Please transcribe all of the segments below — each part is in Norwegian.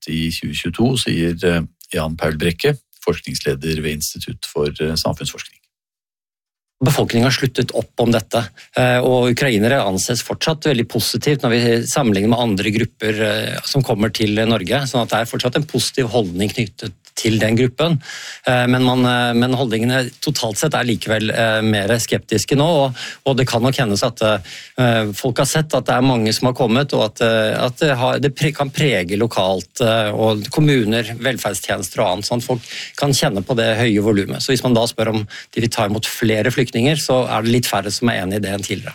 i 2022, sier Jan Paul Brekke, forskningsleder ved Institutt for samfunnsforskning. Befolkningen har sluttet opp om dette, og ukrainere anses fortsatt veldig positivt når vi sammenligner med andre grupper som kommer til Norge, sånn at det fortsatt en positiv holdning knyttet til den gruppen, men holdningene totalt sett likevel mer skeptiske nå, og det kan nok hennes at folk har sett at det mange som har kommet, og at det kan prege lokalt, og kommuner, velferdstjenester og annet, sånn at folk kan kjenne på det høye volumet. Så hvis man da spør om de vil ta imot flere flyktninger, så det litt færre som enig i det enn tidligere.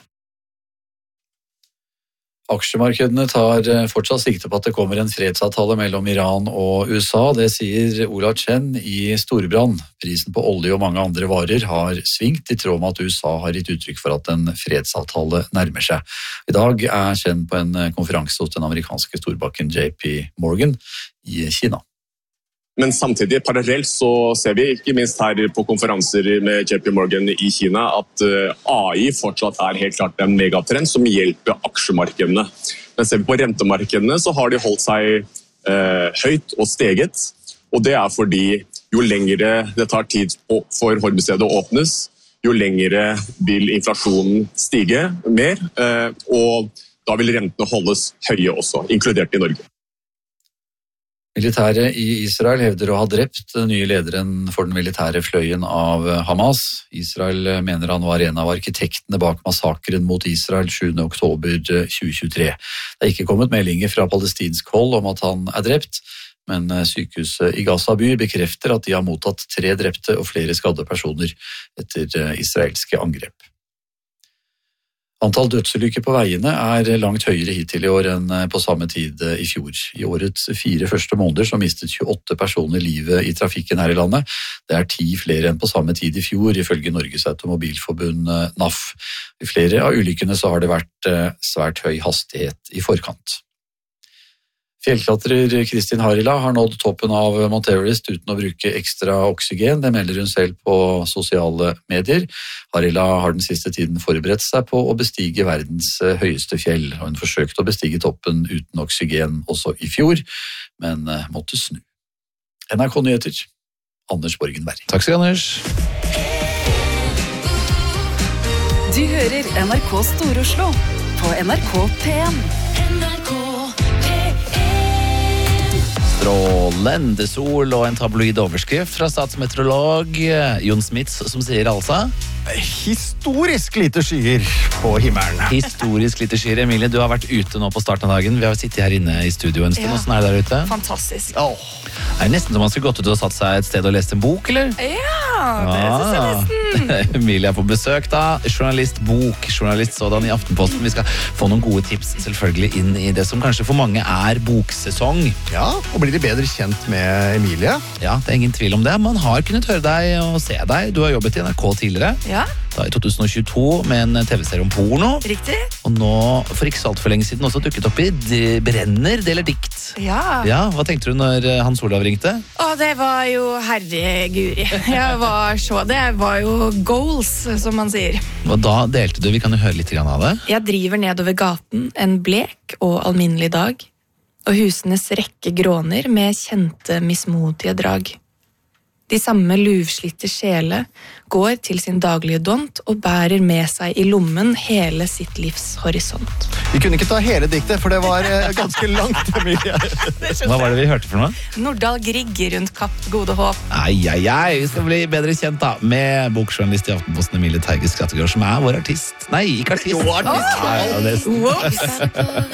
Aksjemarkedene tar fortsatt sikte på at det kommer en fredsavtale mellom Iran og USA. Det sier Ola Chen i Storebrand. Prisen på olje og mange andre varer har svingt i tråd med at USA har gitt uttrykk for at en fredsavtale nærmer seg. I dag Chen på en konferanse hos den amerikanske storbanken JP Morgan i Kina. Men samtidig, parallelt, så ser vi ikke minst her på konferanser med JP Morgan i Kina at AI fortsatt helt klart en megatrend som hjelper aksjemarkedene. Men ser vi på rentemarkedene, så har de holdt seg høyt og steget. Og det fordi jo lengre det tar tid for Hormuzstredet å åpnes, jo lengre vil inflasjonen stige mer, og da vil rentene holdes høye også, inkludert i Norge. Militæret i Israel hevder å ha drept den nye lederen for den militære fløyen av Hamas. Israel mener han var en av arkitektene bak massakren mot Israel 7. oktober 2023. Det ikke kommet meldinger fra palestinsk hold om at han drept, men sykehuset i Gaza by bekrefter at de har mottatt 3 drepte og flere skadde personer etter israelske angrep. Antall dødsulykker på veiene langt høyere hittil i år enn på samme tid i fjor. I årets 4 første måneder så mistet 28 personer livet i trafikken her i landet. Det 10 flere enn på samme tid i fjor, ifølge Norges Automobilforbund NAF. I flere av ulykkene så har det vært svært høy hastighet i forkant. Fjellklatrer Kristin Harila har nådd toppen av Mount Everest uten å bruke ekstra oksygen. Det melder hun selv på sosiale medier. Harila har den siste tiden forberedt seg på å bestige verdens høyeste fjell, og hun forsøkte å bestige toppen uten oksygen også i fjor, men måtte snu. NRK Nyheter, Anders Borgen Berg. Takk skal du, Anders. Du hører NRK Stor-Oslo på NRK P1. Strålende sol og en tabloid overskrift fra statsmeteorolog Jon Smits som sier altså historisk lite skyer på himmelen. Historisk lite skyer. Emilie, du har vært ute nå på starten av dagen. Vi har sittet her inne i studio en stund. Hvordan det der ute? Fantastisk. Det nesten som man skulle gått ut og satt seg et sted og lest en bok, eller? Ja, det synes jeg nesten. Emilie på besøk da. Journalist, bokjournalist sådan i Aftenposten. Vi skal få noen gode tips selvfølgelig inn i det som kanskje for mange boksesong. Ja, og blir de bedre kjent med Emilie? Ja, det ingen tvil om det. Man har kunnet høre deg og se deg. Du har jobbet i NRK tidligere. Ja. Da i 2022 med en TV-serie om porno. Riktig. Og nå, for ikke så alt for lenge siden, også dukket opp i Brenner, deler dikt. Ja. Ja, hva tenkte du når Hans Olav ringte? Det var jo herreguri. Det var jo goals, som man sier. Og da delte du, vi kan jo høre litt av det. Jeg driver nedover gaten en blek og alminnelig dag, og husenes rekke gråner med kjente mismodige drag. De samme luvslitte sjele går til sin daglige dont og bærer med seg i lommen hele sitt livs horisont. Vi kunne ikke ta hele diktet, for det var ganske langt, Emilie. Hva var det vi hørte for noe? Nordahl Grieg rundt Kapp Gode Håp. Vi skal bli bedre kjent da med bokjournalist i Aftenposten Emilie Teige Skrattegård, som vår artist. Nei, ikke artist. Jo, artist.